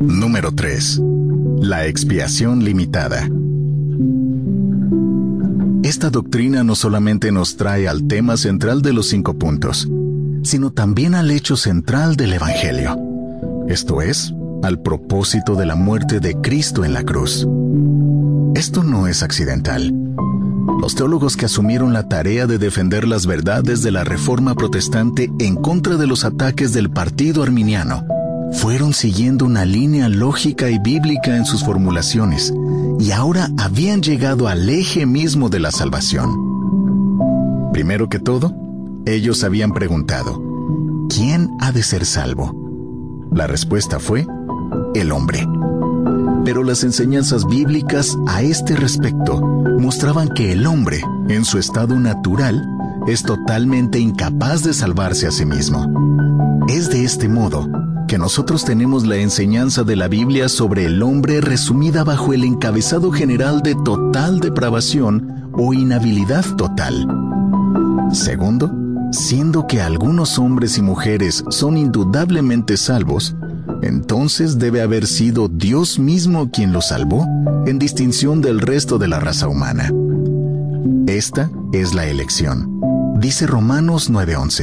Número 3. La expiación limitada. Esta doctrina no solamente nos trae al tema central de los 5 puntos, sino también al hecho central del Evangelio. Esto es, al propósito de la muerte de Cristo en la cruz. Esto no es accidental. Los teólogos que asumieron la tarea de defender las verdades de la Reforma Protestante en contra de los ataques del partido arminiano fueron siguiendo una línea lógica y bíblica en sus formulaciones, y ahora habían llegado al eje mismo de la salvación. Primero que todo, ellos habían preguntado, ¿quién ha de ser salvo? La respuesta fue, el hombre. Pero las enseñanzas bíblicas a este respecto mostraban que el hombre, en su estado natural, es totalmente incapaz de salvarse a sí mismo. Es de este modo que nosotros tenemos la enseñanza de la Biblia sobre el hombre resumida bajo el encabezado general de total depravación o inhabilidad total. Segundo, siendo que algunos hombres y mujeres son indudablemente salvos, entonces debe haber sido Dios mismo quien los salvó, en distinción del resto de la raza humana. Esta es la elección. Dice Romanos 9:11.